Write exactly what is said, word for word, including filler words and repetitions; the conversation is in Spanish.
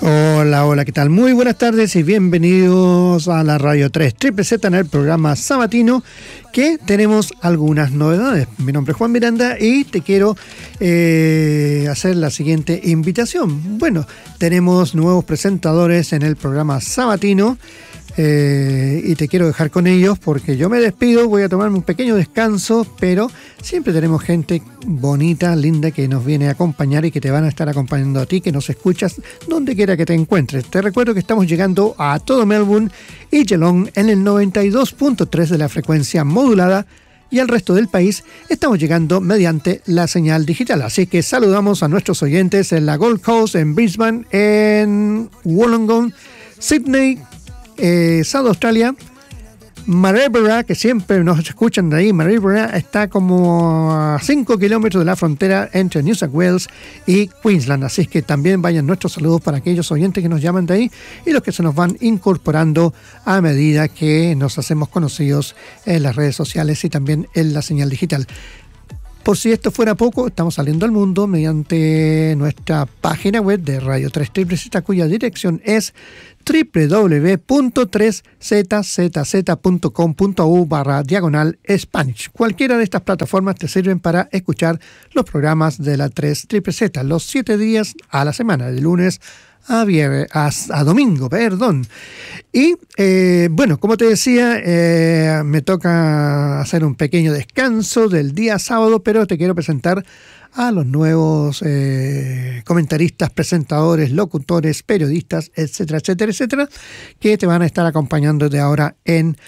Hola, hola, ¿qué tal? Muy buenas tardes y bienvenidos a la Radio tres Triple Z en el programa sabatino, que tenemos algunas novedades. Mi nombre es Juan Miranda y te quiero eh, hacer la siguiente invitación. Bueno, tenemos nuevos presentadores en el programa sabatino. Eh, y te quiero dejar con ellos porque yo me despido, voy a tomarme un pequeño descanso, pero siempre tenemos gente bonita, linda, que nos viene a acompañar y que te van a estar acompañando a ti, que nos escuchas donde quiera que te encuentres. Te recuerdo que estamos llegando a todo Melbourne y Geelong en el noventa y dos punto tres de la frecuencia modulada, y al resto del país estamos llegando mediante la señal digital. Así que saludamos a nuestros oyentes en la Gold Coast, en Brisbane, en Wollongong, Sydney, Eh, South Australia, Maryborough, que siempre nos escuchan de ahí. Maryborough está como a cinco kilómetros de la frontera entre New South Wales y Queensland, así que también vayan nuestros saludos para aquellos oyentes que nos llaman de ahí y los que se nos van incorporando a medida que nos hacemos conocidos en las redes sociales y también en la señal digital. Por si esto fuera poco, estamos saliendo al mundo mediante nuestra página web de Radio tres Triple Z, cuya dirección es doble u doble u doble u punto tres z z z punto com punto a u barra diagonal Spanish. Cualquiera de estas plataformas te sirven para escuchar los programas de la tres Triple Z los siete días a la semana, de lunes a viernes, a, a domingo, perdón. Y eh, bueno, como te decía, eh, me toca hacer un pequeño descanso del día sábado, pero te quiero presentar a los nuevos eh, comentaristas, presentadores, locutores, periodistas, etcétera, etcétera, etcétera, que te van a estar acompañando de ahora en